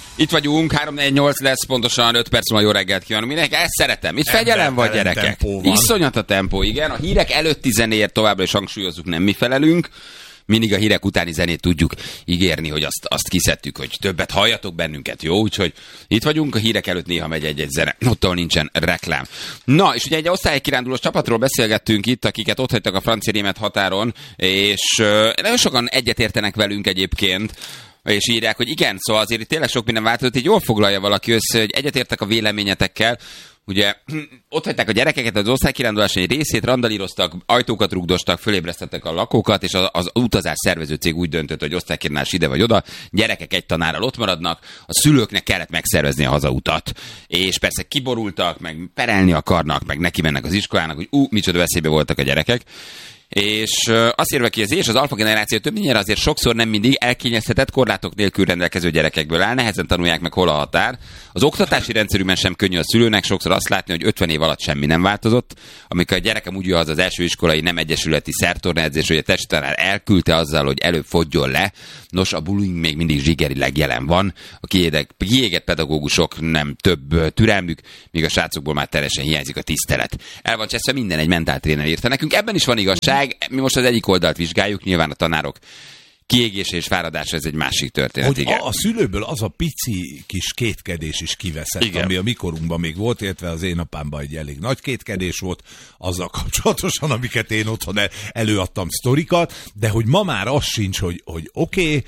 Itt vagyunk, 3-4-8 lesz, pontosan 5 perc múlva jó reggelt kívánunk mindenkinek. Ezt szeretem. Itt fegyelem vagy, gyerekek. Iszonyat a tempó, igen. A hírek előtti zenéért továbbra is hangsúlyozzuk, nem mi felelünk. Mindig a hírek utáni zenét tudjuk ígérni, hogy azt kiszedtük, hogy többet halljatok bennünket, jó? Úgyhogy itt vagyunk, a hírek előtt néha megy egy-egy zene, ott nincsen reklám. Na, és ugye egy osztálykirándulós csapatról beszélgettünk itt, akiket ott hagytak a francia-német határon, és nagyon sokan egyetértenek velünk egyébként, és írják, hogy igen, szóval azért itt tényleg sok minden változott, így jól foglalja valaki össze, hogy egyetértek a véleményetekkel. Ugye ott hagyták a gyerekeket az osztálykirándulás egy részét, randalíroztak, ajtókat rugdostak, fölébresztettek a lakókat, és az utazás szervező cég úgy döntött, hogy osztálykirándulás ide vagy oda, gyerekek egy tanárral ott maradnak, a szülőknek kellett megszervezni a hazautat. És persze kiborultak, meg perelni akarnak, meg neki mennek az iskolának, hogy micsoda veszélybe voltak a gyerekek. És azt írva ki, az alfa generáció többnyire azért sokszor nem mindig elkényeztetett, korlátok nélkül rendelkező gyerekekből áll, nehezen tanulják meg, hol a határ. Az oktatási rendszerünkben sem könnyű a szülőnek sokszor azt látni, hogy 50 év alatt semmi nem változott. Amikor a gyerekem úgy jön haza az első iskolai nem egyesületi szertornaedzés, hogy a testtanár elküldte azzal, hogy előbb fogjon le. Nos, a bullying még mindig zsigerileg jelen van. A kiégett pedagógusok nem több türelmük, míg a srácokból már teljesen hiányzik a tisztelet. El van cseszve minden, egy mentáltréner írta nekünk. Ebben is van igazság. Mi most az egyik oldalt vizsgáljuk, nyilván a tanárok kiégése és fáradása, ez egy másik történet. Hogy igen. A szülőből az a pici kis kétkedés is kiveszett, igen, ami a mikorunkban még volt, illetve az én apámban egy elég nagy kétkedés volt azzal kapcsolatosan, amiket én otthon előadtam sztorikat, de hogy ma már az sincs, hogy oké,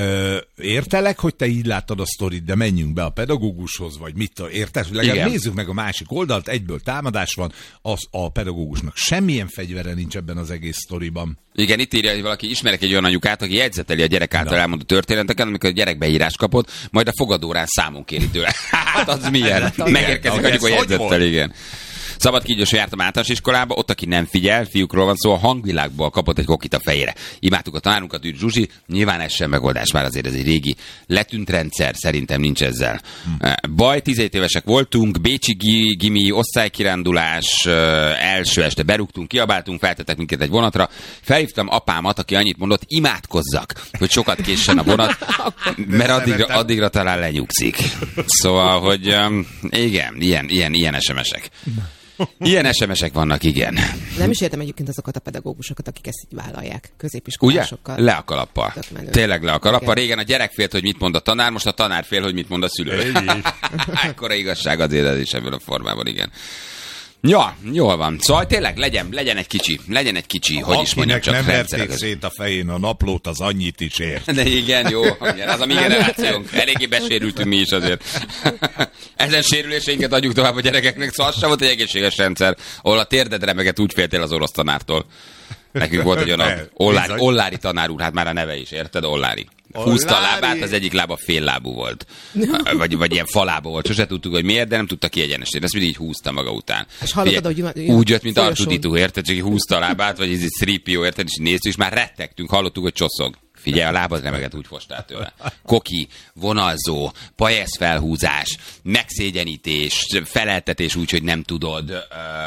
értelek, hogy te így láttad a sztorit, de menjünk be a pedagógushoz, vagy mit érted? Legalább nézzük meg a másik oldalt, egyből támadás van, az a pedagógusnak semmilyen fegyvere nincs ebben az egész sztoriban. Igen, itt írja, hogy valaki ismerek egy olyan anyukát, aki jegyzeteli a gyerek által elmondott történeteket, amikor a gyerek beírás kapott, majd a fogadórán számon kéri tőle. Hát az milyen? Megérkezik a jegyzettel, igen. Szabad kígyós, hogy jártam általános iskolába, ott, aki nem figyel, fiúkról van szó, a hangvilágból kapott egy kokit a fejére. Imádtuk a tanárunkat, Ügy Zsuzsi, nyilván ez sem megoldás, már azért ez egy régi letűnt rendszer, szerintem nincs ezzel. Baj, 17 évesek voltunk, bécsi gimi, osztálykirándulás, első este berúgtunk, kiabáltunk, feltettek minket egy vonatra, felhívtam apámat, aki annyit mondott, imádkozzak, hogy sokat késsen a vonat, mert addigra talán lenyugszik. Szóval, hogy igen, ilyen SMS-ek. Ilyen SMS-ek vannak, igen. Nem is értem egyébként azokat a pedagógusokat, akik ezt így vállalják középiskolásokkal. Ugye? Le a kalappal. Tényleg le a kalappal. Régen a gyerek félt, hogy mit mond a tanár, most a tanár fél, hogy mit mond a szülő. Ekkora igazság azért ez is ebből a formában, igen. Ja, jól van. Szóval tényleg legyen egy kicsi, hogy is mondjam, csak nem verték szét a fején a naplót, az annyit is ért. De igen, jó, az a mi generációnk. Eléggé besérültünk mi is azért. Ezen sérüléseinket adjuk tovább a gyerekeknek, szóval az sem volt egy egészséges rendszer, ahol a térded remegett, úgy féltél az orosz tanártól. Nekünk volt egy olyan Ollári tanár úr, hát már a neve is, érted? Ollári. Húzta a lábát, az egyik lába féllábú volt. Vagy ilyen falábú volt. Sose tudtuk, hogy miért, de nem tudta kiegyenesíteni. Ezt mindig így húzta maga után. És hallottad, hogy úgy jött, mint Artuditu, érted? Csak húzta a lábát, vagy ez egy 3PO, érted? És néztük, és már rettegtünk, hallottuk, hogy csosszog. Figyelj, a lábad remeget, úgy fostál tőle. Koki, vonalzó, pajesz felhúzás, megszégyenítés, feleltetés úgy, hogy nem tudod.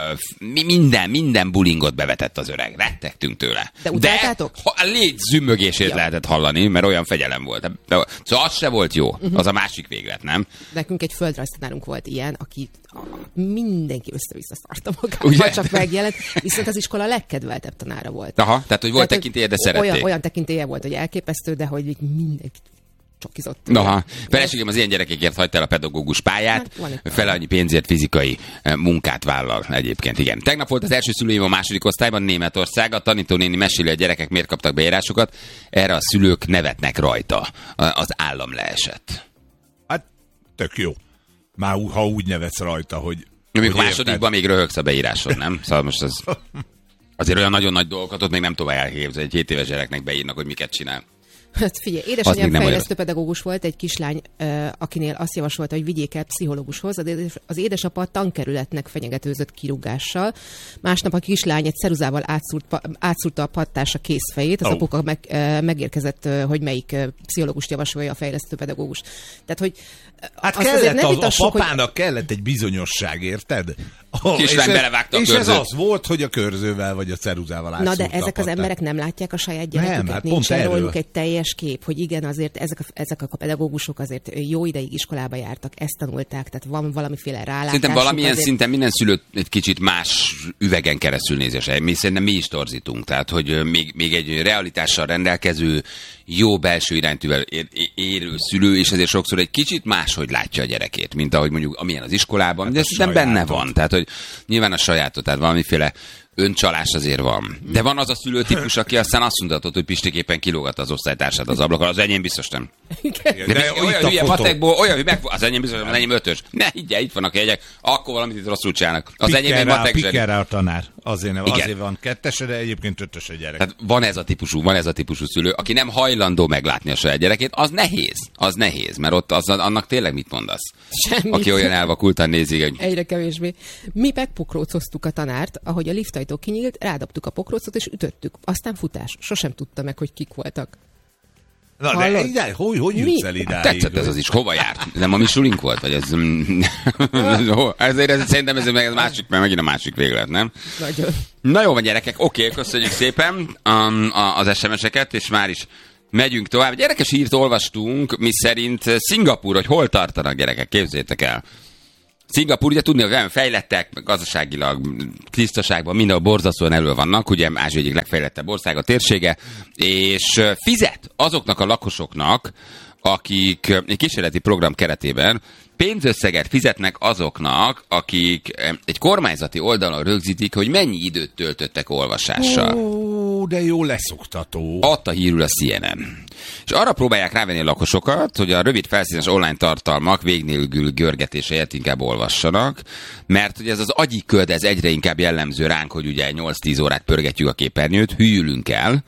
Minden bullingot bevetett az öreg. Rettegtünk tőle. De utáltátok? A légy zümmögését lehetett hallani, mert olyan fegyelem volt. Szóval az se volt jó. Az a másik véglet, nem? Nekünk egy földrajztanárunk volt ilyen, aki mindenki össze-vissza szarta magát, vagy csak megjelent, viszont az iskola legkedveltebb tanára volt. Aha, tehát hogy volt tekintélye, de szerették. Olyan tekintélye volt, hogy elképesztő, de hogy mindenki csokizott. Aha, feleségem az ilyen gyerekekért hagyta el a pedagógus pályát, fele annyi pénzért fizikai munkát vállal egyébként, igen. Tegnap volt az első szülőim a második osztályban, Németország, a tanítónéni meséli, a gyerekek miért kaptak beírásokat, erre a szülők nevetnek rajta, az állam leesett. Hát, tök jó. Már ha úgy nevetsz rajta, hogy... Még másodikban még röhögsz a beírásod, nem? Szóval most azért olyan nagyon nagy dolgokat ott még nem tovább elképzelni, egy 7 éves gyereknek beírnak, hogy miket csinál. Hát figyelj, édesanyám fejlesztő pedagógus volt, egy kislány, akinél azt javasolta, hogy vigyék el pszichológushoz. Az édesapa tankerületnek fenyegetőzött kirúgással. Másnap a kislány egy ceruzával átszúrta a pattársa kézfejét. Az apuka megérkezett, hogy melyik pszichológust javasolja a fejlesztő pedagógus. Tehát, hogy hát kellett a papának kellett egy bizonyosság, érted? Kislány belevágta a körzőt. És ez az volt, hogy a körzővel vagy a ceruzával átszúrta. Na de ezek az emberek nem látják a saját gyereküket. Nincs róluk egy teljes teljes kép, hogy igen, azért ezek a pedagógusok azért jó ideig iskolába jártak, ezt tanulták, tehát van valamiféle rálátásuk. Szerintem valamilyen szinten minden szülő egy kicsit más üvegen keresztül nézés. Szerintem mi is torzítunk, tehát hogy még egy realitással rendelkező, jó belső iránytűvel érő szülő, és ezért sokszor egy kicsit máshogy látja a gyerekét, mint ahogy mondjuk amilyen az iskolában, hát de szerintem benne van. Tehát, hogy nyilván a sajátot, tehát valamiféle öncsalás azért van. De van az a szülőtípus, aki aztán azt mondhatod, hogy Pistéképpen kilógat az osztálytársát az ablakon. Az enyém biztos nem. De olyan hülye matekból, hogy az enyém biztos nem, az enyém 5-ös. Ne higgye, itt vannak a jegyek, akkor valamit itt rosszul csinálnak. Az enyém egy matek zseni. Pikker rá a tanár. Azért van 2-es, de egyébként 5-ös a gyerek. Tehát van ez a típusú szülő, aki nem hajlandó meglátni a saját gyerekét, az nehéz, mert ott annak tényleg mit mondasz? Semmit. Aki olyan elvakultan nézi, hogy... Egyre kevésbé. Mi megpokrócoztuk a tanárt, ahogy a liftajtó kinyílt, rádobtuk a pokrócot és ütöttük. Aztán futás. Sosem tudta meg, hogy kik voltak. Na, de idáig, hogy jutsz el idáig? Tetszett ez az is. Hova járt? Nem a mi sulink volt? Vagy ez... ezért szerintem ez megint a másik véglet, nem? Nagyon. Na jó van, gyerekek. Oké, köszönjük szépen az SMS-eket, és már is megyünk tovább. Gyerekes hírt olvastunk, mi szerint Szingapúr, hogy hol tartanak gyerekek, képzeljétek el. Szingapúr, ugye tudni, hogy olyan fejlettek, gazdaságilag, tisztaságban mindenhol borzasztóan elő vannak, ugye Ázsia egyik legfejlettebb ország a térsége, és fizet azoknak a lakosoknak, akik egy kísérleti program keretében pénzösszeget fizetnek azoknak, akik egy kormányzati oldalon rögzítik, hogy mennyi időt töltöttek olvasással. Ó, de jó leszoktató. Adta hírül a CNN. És arra próbálják rávenni a lakosokat, hogy a rövid felszínes online tartalmak végnélkül görgetése helyett inkább olvassanak, mert ugye ez az agyi köd, ez egyre inkább jellemző ránk, hogy ugye 8-10 órát pörgetjük a képernyőt, hűlünk el,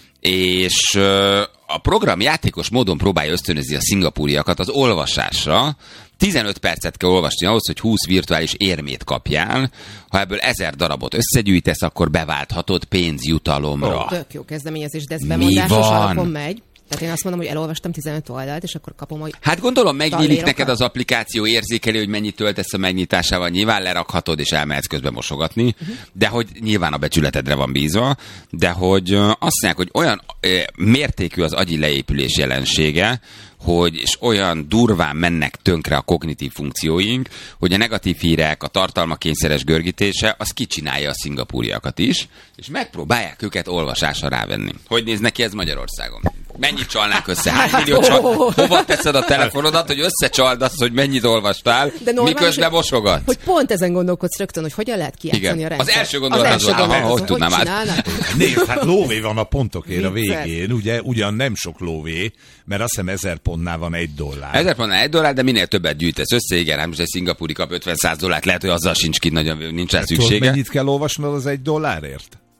és a program játékos módon próbálja ösztönözni a szingapúriakat az olvasásra. 15 percet kell olvasni ahhoz, hogy 20 virtuális érmét kapjál. Ha ebből 1000 darabot összegyűjtesz, akkor beválthatod pénzjutalomra. Tök jó kezdeményezés, de ez bemondásos alapon megy. Tehát én azt mondom, hogy elolvastam 15 oldalt, és akkor kapom, hogy... Hát gondolom, megnyílik neked az applikáció, érzékeli, hogy mennyit töltesz a megnyitásával, nyilván lerakhatod, és elmehetsz közben mosogatni, de hogy nyilván a becsületedre van bízva, de hogy azt mondják, hogy olyan mértékű az agyi leépülés jelensége, hogy és olyan durván mennek tönkre a kognitív funkcióink, hogy a negatív hírek, a tartalmak kényszeres görgítése, az kicsinálja a szingapúriakat is, és megpróbálják őket olvasásra rávenni. Hogy néz neki ez Magyarországon? Mennyit csalnák össze? Hány millió hova teszed a telefonodat, hogy összecsald azt, hogy mennyit olvastál, miközben mosogat? Hogy pont ezen gondolkodsz rögtön, hogy hogyan lehet kijátszani a rendszer. Az első gondolat az volt, hogy tudnám át. Nézd, hát lóvé van a pontokért a végén, ugye? Ugyan nem sok lóvé, mert azt hiszem 1000 pontnál van $1. 1000 pontnál $1, de minél többet gyűjtesz össze, igen, hát most egy szingapúri kap $50-100, lehet, hogy azzal sincs ki, nincs rá szüksége. Tudod, mennyit kell olvasnod az $1?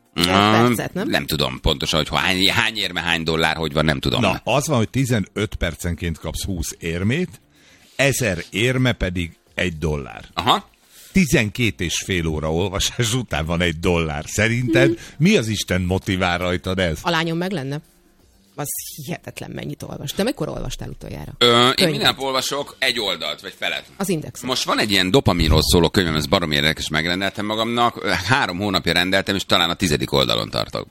Nem tudom pontosan, hogy hány érme, hány dollár, hogy van, nem tudom. Na, az van, hogy 15 percenként kapsz 20 érmét, 1000 érme pedig $1. Aha. 12,5 óra olvasás után van $1. Szerinted mi az Isten motivál rajtad ez? A lányom meg lenne. Az hihetetlen mennyit olvas. Te mikor olvastál utoljára? Én minden nap olvasok egy oldalt, vagy felet. Az Index. Most van egy ilyen dopaminról szóló könyvem, ez baromi érdekes, megrendeltem magamnak. 3 hónapja rendeltem, és talán a 10. oldalon tartok.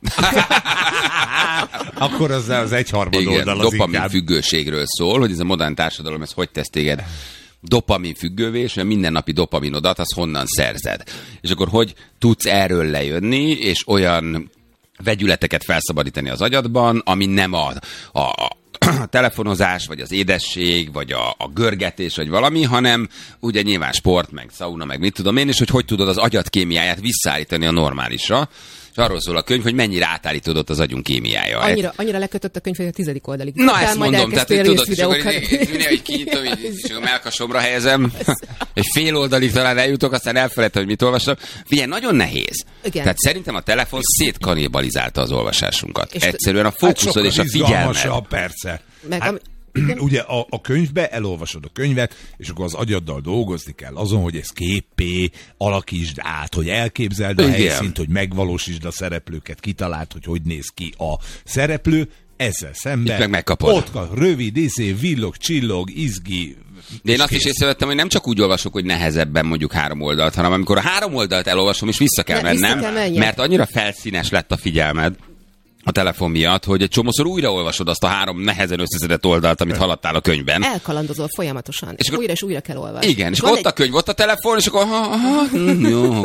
Akkor az 1/3 oldal az dopamin inkább. függőségről szól, hogy ez a modern társadalom, ez hogy tesz téged dopamin függővé, és a mindennapi dopaminodat, az honnan szerzed. És akkor hogy tudsz erről lejönni, és olyan vegyületeket felszabadítani az agyadban, ami nem a telefonozás, vagy az édesség, vagy a görgetés, vagy valami, hanem ugye nyilván sport, meg szauna, meg mit tudom én, és hogy tudod az agyad kémiáját visszaállítani a normálisra. És arról szól a könyv, hogy mennyire átállítódott az agyunk kémiája. Annyira lekötött a könyv, hogy a 10. oldalig. Na ezt mondom, tehát hogy tudod, és akkor hogy kinyitom, és a melkasomra helyezem, egy fél oldalig talán eljutok, aztán elfelejtem, hogy mit olvastam. Figyelj, nagyon nehéz. Igen. Tehát szerintem a telefon szétkanibalizálta az olvasásunkat. Egyszerűen a fókuszod és a figyelmed. Persze. Ugye a könyvbe elolvasod a könyvet, és akkor az agyaddal dolgozni kell azon, hogy ez képpé alakítsd át, hogy elképzeld a helyszínt, hogy megvalósítsd a szereplőket, kitaláld, hogy néz ki a szereplő, ezzel szemben meg megkapod. Ott van, rövid, villog, csillog, izgi. De én azt is észrevettem, hogy nem csak úgy olvasok, hogy nehezebben mondjuk 3 oldalt, hanem amikor a 3 oldalt elolvasom, és vissza kell mennem, mert annyira felszínes lett a figyelmed, a telefon miatt, hogy egy csomószor újraolvasod azt a 3 nehezen összeszedett oldalt, amit haladtál a könyvben. Elkalandozol folyamatosan, és újra kell olvasni. Igen, és ott a könyv, ott a telefon, és akkor jó,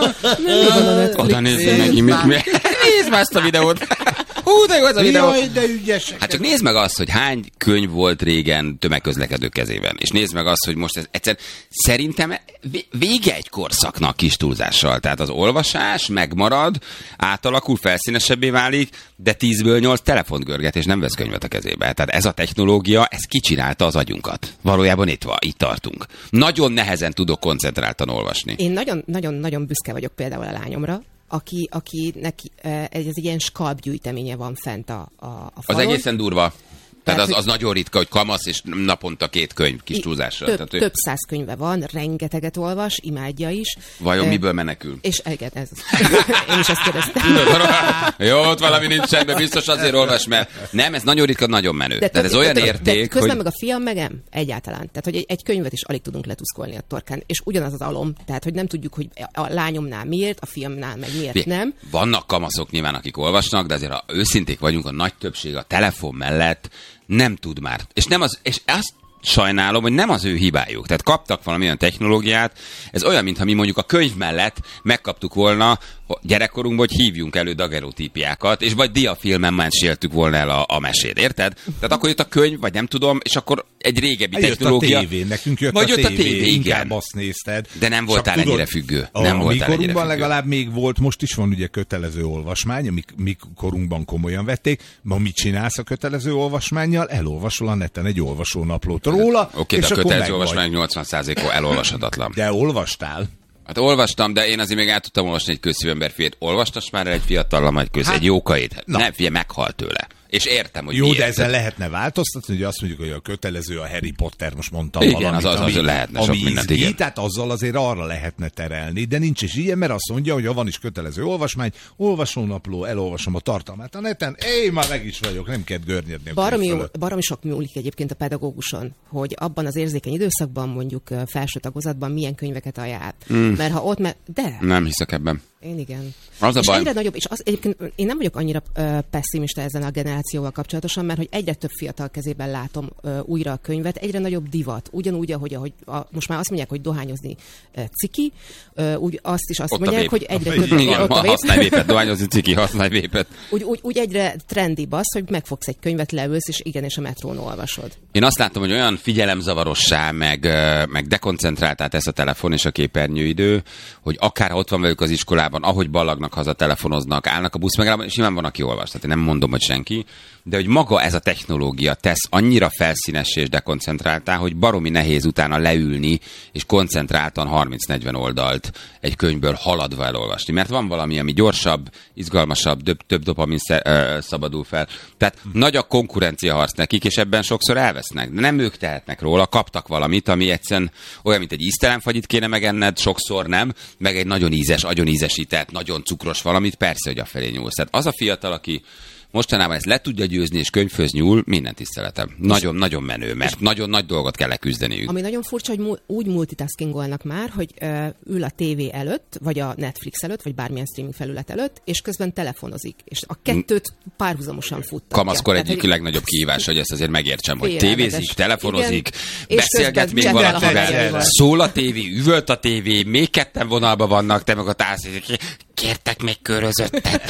oda nézzük meg, nézd már ezt a videót. Hú, de jó ez a videó. Jaj, de ügyesek. Hát csak nézd meg azt, hogy hány könyv volt régen tömegközlekedő kezében. És nézd meg azt, hogy most ez egyszerűen szerintem vége egy korszaknak kis túlzással. Tehát az olvasás megmarad, átalakul, felszínesebbé válik, de 10-ből 8 telefont görget, és nem vesz könyvet a kezébe. Tehát ez a technológia, ez kicsinálta az agyunkat. Valójában itt tartunk. Nagyon nehezen tudok koncentráltan olvasni. Én nagyon büszke vagyok például a lányomra, aki neki ez egy ilyen skalpgyűjteménye van fent a falon. Az egészen durva. Tehát az nagyon ritka, hogy kamasz, és naponta 2 könyv kis túlzással. Több 100 könyve van, rengeteget olvas, imádja is. Vajon miből menekül? És igen, ez. Én is ezt kérdeztem. Jó, ott valami nincsen, de biztos azért olvas, mert nem, ez nagyon ritka, nagyon menő. Tehát ez olyan érték, közben hogy... meg a fiam megem egyáltalán. Tehát, hogy egy könyvet is alig tudunk letuszkolni a torkán. És ugyanaz az alom. Tehát, hogy nem tudjuk, hogy a lányomnál miért, a fiamnál meg miért nem. Vannak kamaszok nyilván, akik olvasnak, de azért ha őszinték vagyunk, a nagy többség a telefon mellett nem tud már. És azt sajnálom, hogy nem az ő hibájuk. Tehát kaptak valamilyen technológiát, ez olyan, mintha mi mondjuk a könyv mellett megkaptuk volna gyerekkorunkban, hogy hívjunk elő dagerotípiákat, és vagy diafilmen meséltük volna el a mesét, érted? Tehát akkor jött a könyv, vagy nem tudom, és akkor egy régebbi technológia. Jött a tévé, nekünk jött a tévé, inkább azt nézted. De nem voltál ennyire függő. Nem voltál ennyire függő. Legalább még volt, most is van ugye kötelező olvasmány, amik korunkban komolyan vették. Ma mit csinálsz a kötelező olvasmánnyal? Elolvasol a neten egy olvasónaplót róla. Oké, de a kötelező olvasmány 80%-a elolvashatatlan. De olvastál? Hát olvastam, de én azért még el tudtam olvasni egy Közszívember fiát. Olvastas már el egy fiatallam, egy Jókait? Nem, figyelj, meghalt tőle. És értem, hogy jó, miért. De ezzel lehetne változtatni, hogy azt mondjuk, hogy a kötelező a Harry Potter, most mondtam igen, valamit, az lehetne sok mindent, igen. Tehát azzal azért arra lehetne terelni, de nincs is ilyen, mert azt mondja, hogy ha van is kötelező olvasmány, olvasónapló, elolvasom a tartalmát a neten, én már meg is vagyok, nem kell görnyedni. Baromi sok múlik egyébként a pedagóguson, hogy abban az érzékeny időszakban, mondjuk felső tagozatban milyen könyveket ajánl. Mert ha ott de... Nem hiszek ebben. Én igen. Az a baj. Egyre nagyobb, és egyébként én nem vagyok annyira pessimista ezen a generációval kapcsolatosan, mert hogy egyre több fiatal kezében látom újra a könyvet, egyre nagyobb divat. Ugyanúgy, ahogy most már azt mondják, hogy dohányozni ciki, úgy azt is azt ott mondják, hogy egyre több... Igen, használj vépet, dohányozni ciki, használj vépet. Úgy egyre trendibb az, hogy megfogsz egy könyvet, leülsz, és és a metrón olvasod. Én azt látom, hogy olyan figyelemzavarossá, meg dekoncentráltá tesz a telefon és a képernyőidő, hogy akár ott van velük az iskolában, ahogy ballagnak haza, telefonoznak, állnak a buszmegállóban, és nyilván van, aki olvas. Tehát én nem mondom, hogy senki, de hogy maga ez a technológia tesz annyira felszínessé és dekoncentráltá, hogy baromi nehéz utána leülni, és koncentráltan 30-40 oldalt egy könyvből haladva elolvasni. Mert van valami, ami gyorsabb, izgalmasabb, több dopamin szabadul fel. Tehát nagy a konkurenciaharc nekik, és ebben sokszor elvesznek. De nem ők tehetnek róla, kaptak valamit, ami egyszerűen olyan, mint egy íztelenfagyit kéne megenned, sokszor nem, meg egy nagyon ízes, agyon ízesített, nagyon cukros valamit, persze, hogy afelé nyúlsz. Tehát az a fiatal, aki mostanában ezt le tudja győzni, és könyvhöz nyúl, minden tiszteletem. Nagyon-nagyon menő, mert nagyon nagy dolgot kell leküzdeniük. Ami nagyon furcsa, hogy úgy multitaskingolnak már, hogy ül a tévé előtt, vagy a Netflix előtt, vagy bármilyen streaming felület előtt, és közben telefonozik. És a kettőt párhuzamosan futtatja. Kamaszkor egyik legnagyobb kihívás, hogy ezt azért megértsem, hogy tévézik, telefonozik, beszélget még valakivel, szól a tévé, üvölt a tévé, még ketten vonalban vannak, te meg a kértek még körözöttet.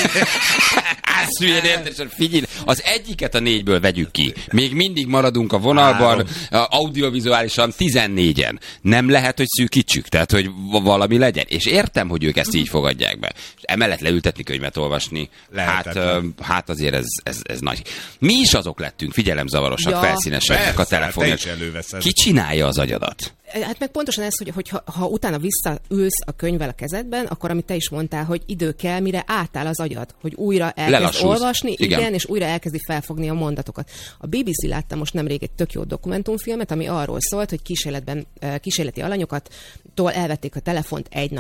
Figyelj, az egyiket a 4-ből vegyük ki. Még mindig maradunk a vonalban, audiovizuálisan 14-en. Nem lehet, hogy szűkítsük, tehát, hogy valami legyen. És értem, hogy ők ezt így fogadják be. És emellett leültetni könyvet olvasni, hát azért ez nagy. Mi is azok lettünk, figyelemzavarosak, felszínesek a telefonok. Ki csinálja az agyadat? Hát meg pontosan ez, hogy ha utána visszaülsz a könyvvel a kezedben, akkor amit te is mondtál, hogy idő kell, mire átáll az agyad, hogy újra elkezd olvasni, igen, és újra elkezdi felfogni a mondatokat. A BBC látta most nemrég egy tök jó dokumentumfilmet, ami arról szólt, hogy kísérleti alanyokattól elvették a telefont egy napra.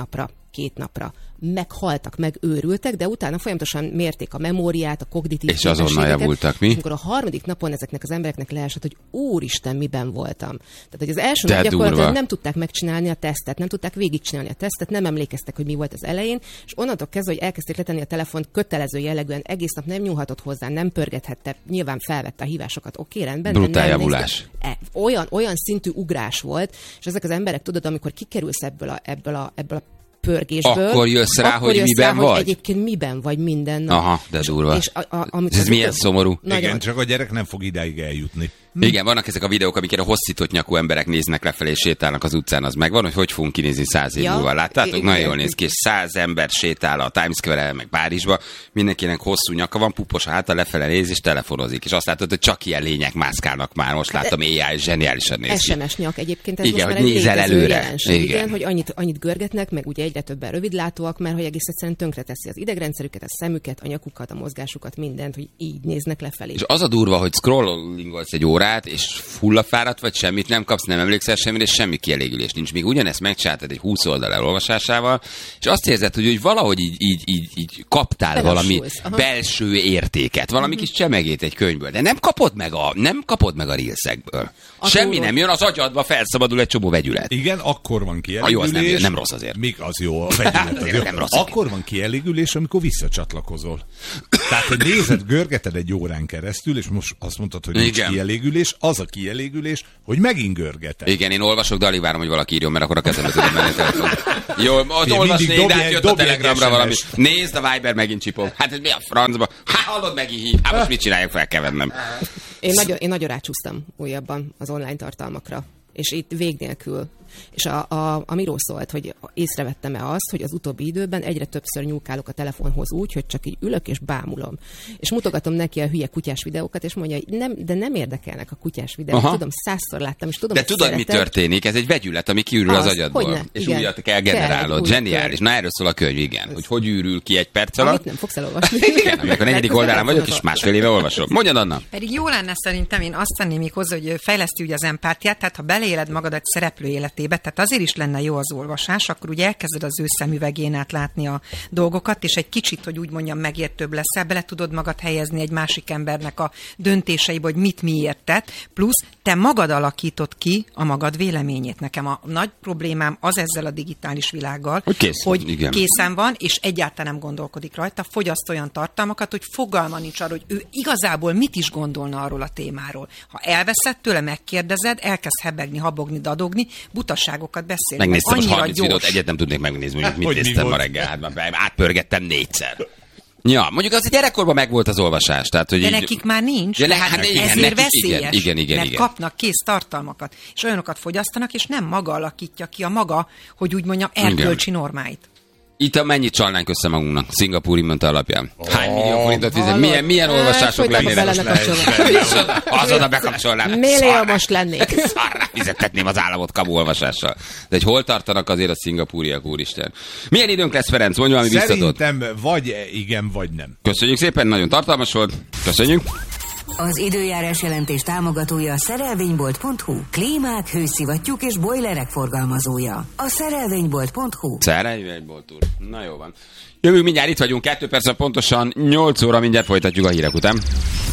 2 napra. Meghaltak, megőrültek, de utána folyamatosan mérték a memóriát, a kognitív képességeket. És azonnal javultak, mi? És amikor a 3. napon ezeknek az embereknek leesett, hogy úristen, miben voltam. Tehát, hogy az első nap gyakorlatilag nem tudták megcsinálni a tesztet, nem tudták végigcsinálni a tesztet, nem emlékeztek, hogy mi volt az elején, és onnantól kezdve, hogy elkezdték letenni a telefont kötelező jellegűen, egész nap nem nyúlhatott hozzá, nem pörgethette, nyilván felvette a hívásokat, oké, rendben. Brutál javulás. Olyan szintű ugrás volt, és ezek az emberek, tudod, amikor kikerülsz ebből a pörgésből. Akkor jössz rá, hogy miben vagy? Hogy egyébként miben vagy minden nap. Aha, de durva. És ez milyen szomorú. Igen, csak a gyerek nem fog idáig eljutni. Igen, vannak ezek a videók, amiket a hosszított nyakú emberek néznek lefelé és sétálnak az utcán, az megvan, hogy fogunk kinézni 100 év múlva. Láttátok? Nagyon jól néz ki, és 100 ember sétál a Times Square-el, meg Párizsba, mindenkinek hosszú nyaka van, pupos a háta, lefele néz és telefonozik. És azt látod, hogy csak ilyen lények mászkálnak már. Most látom, AI zseniálisan néz ki. SMS nyak egyébként, ez igen, most már egy nézel előre. Igen, hogy annyit görgetnek, meg ugye egyre többen rövidlátóak, mert hogy egész egyszerűen tönkreteszi az idegrendszerüket, a szemüket, a nyakukat, a mozgásukat, mindent, hogy így néznek lefelé. És az a durva, hogy scrollingolsz egy órát, és fullafáradt vagy, semmit nem kapsz, nem emlékszel semmire, és semmi kielégülés nincs. Még ugyanezt megcsináltad egy 20 oldal elolvasásával, és azt érzed, hogy valahogy így kaptál valami belső értéket, valami kis csemegét egy könyvből, de nem kapod meg a reelsekből. Semmi nem jön, az agyadba felszabadul egy csomó vegyület. Igen, akkor van kielégülés. Jó, az nem rossz azért. Még az jó, a vegyület. Nem rossz. Akkor van kielégülés, amikor visszacsatlakozol. Tehát, hogy nézed, görgeted egy órán keresztül, és most azt mondtad, hogy nincs kielégülés, az a kielégülés, hogy megint görgeted. Igen, én olvasok, de alig várom, hogy valaki írjon, mert akkor a kezembe tudom menni a telefon. Jó, ott olvasnék, de átjött a Telegramra valami. Nézd, a Viber megint csipog. Hát ez mi a francba? Hát hallod, megint hív. Hát most mit csináljuk, fel kell vennem. Én nagyon rácsúsztam újabban az online tartalmakra. És itt vég nélkül. És amiről szólt, hogy észrevettem-e azt, hogy az utóbbi időben egyre többször nyúlkálok a telefonhoz úgy, hogy csak így ülök és bámulom. És mutogatom neki a hülye kutyás videókat, és mondja, hogy nem érdekelnek a kutyás videók. Aha. Tudom, 100-szor láttam, és tudom, de tudod, mi történik? Ez egy vegyület, ami kiürül az agyadból. És igen. Újat kell generálod. Zseniális. Na, erről szól a könyv, igen. Hogy ürül ki egy perc alatt. Amit nem fogsz elolvasni. Igen, amikor a 4. oldalán vagyok, és másfél éve olvasom. Mondjad, Anna. Pedig jó lenne szerintem, én azt tenném még hozzá, hogy fejleszti ugye az empátiát, tehát ha beleéled magad egy szereplő életébe, tehát azért is lenne jó az olvasás, akkor ugye elkezded az ő szemüvegén át látni a dolgokat, és egy kicsit, hogy úgy mondjam, megértőbb leszel, bele tudod magad helyezni egy másik embernek a döntéseibe, hogy mit miért tett, plusz te magad alakítod ki a magad véleményét. Nekem a nagy problémám az ezzel a digitális világgal, hogy készen van, és egyáltalán nem gondolkodik rajta, fogyaszt olyan tartalmakat, hogy fogalma nincs arról, hogy ő igazából mit is gondolna arról a témáról. Ha elveszed tőle, megkérdezed, elkezd hebegni, habogni, dadogni, butaságokat beszélni. Megnéztem most 30 videót, egyet nem tudnék megnézni, hogy mit néztem ma reggel. Hát átpörgettem 4-szer. Ja, mondjuk az a gyerekkorban megvolt az olvasás. Tehát, hogy de nekik már nincs. Ja, ezért veszélyes, igen, mert kapnak kész tartalmakat, és olyanokat fogyasztanak, és nem maga alakítja ki a maga, hogy úgy mondjam, erkölcsi normáit. Itt mennyit csalnánk össze magunknak Szingapúri minta alapján? Hány millió forintot fizet? Milyen olvasások lennének? Azonnal bekapcsolnám. Milliómos lennék. Szarra fizettetném az államot kamu olvasással. De hogy hol tartanak azért a szingapúriak, úristen. Milyen időnk lesz, Ferenc? Mondj valami biztatót. Szerintem vagy igen, vagy nem. Köszönjük szépen, nagyon tartalmas volt. Köszönjük. Az időjárás jelentés támogatója a szerelvénybolt.hu. Klímák, hőszivattyúk és bojlerek forgalmazója. A szerelvénybolt.hu. Szerelvénybolt úr. Na jó van. Jövünk mindjárt, itt vagyunk, 2 perc pontosan 8 óra, mindjárt folytatjuk a hírek után.